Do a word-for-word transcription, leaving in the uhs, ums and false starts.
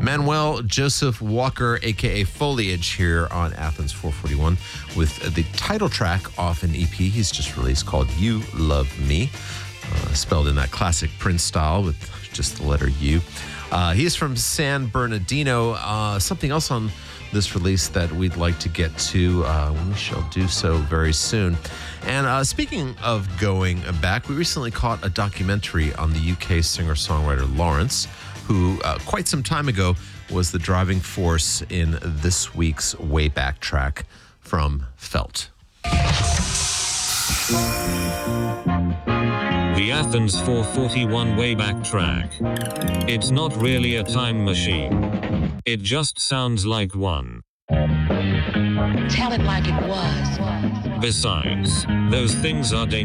Manuel Joseph Walker, a k a. Foliage, here on Athens four forty-one with the title track off an E P he's just released called You Love Me, uh, spelled in that classic Prince style with just the letter U. Uh, he is from San Bernardino. Uh, something else on this release that we'd like to get to. Uh, we shall do so very soon. And uh, speaking of going back, we recently caught a documentary on the U K singer-songwriter Lawrence, who uh, quite some time ago was the driving force in this week's Way Back track from Felt. The Athens four forty-one Way Back track. It's not really a time machine. It just sounds like one. Tell it like it was. Besides, those things are dangerous.